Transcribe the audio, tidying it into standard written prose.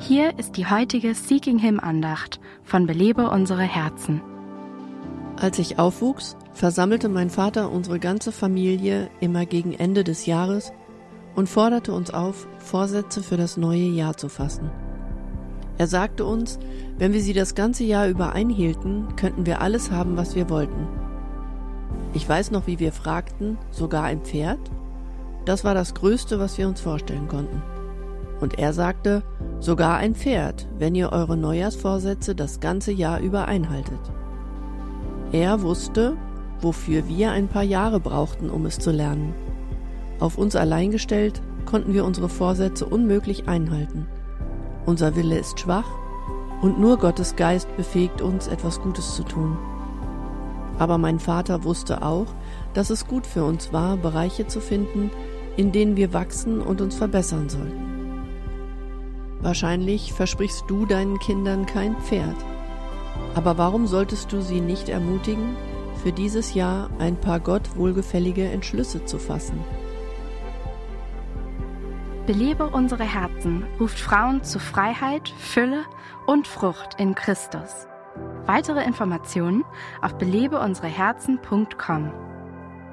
Hier ist die heutige Seeking Him Andacht von Belebe unsere Herzen. Als ich aufwuchs, versammelte mein Vater unsere ganze Familie immer gegen Ende des Jahres und forderte uns auf, Vorsätze für das neue Jahr zu fassen. Er sagte uns, wenn wir sie das ganze Jahr über einhielten, könnten wir alles haben, was wir wollten. Ich weiß noch, wie wir fragten, sogar ein Pferd? Das war das Größte, was wir uns vorstellen konnten. Und er sagte, sogar ein Pferd, wenn ihr eure Neujahrsvorsätze das ganze Jahr über einhaltet. Er wusste, wofür wir ein paar Jahre brauchten, um es zu lernen. Auf uns allein gestellt, konnten wir unsere Vorsätze unmöglich einhalten. Unser Wille ist schwach und nur Gottes Geist befähigt uns, etwas Gutes zu tun. Aber mein Vater wusste auch, dass es gut für uns war, Bereiche zu finden, in denen wir wachsen und uns verbessern sollten. Wahrscheinlich versprichst du deinen Kindern kein Pferd. Aber warum solltest du sie nicht ermutigen, für dieses Jahr ein paar Gott wohlgefällige Entschlüsse zu fassen? Belebe unsere Herzen ruft Frauen zu Freiheit, Fülle und Frucht in Christus. Weitere Informationen auf belebeunsereherzen.com.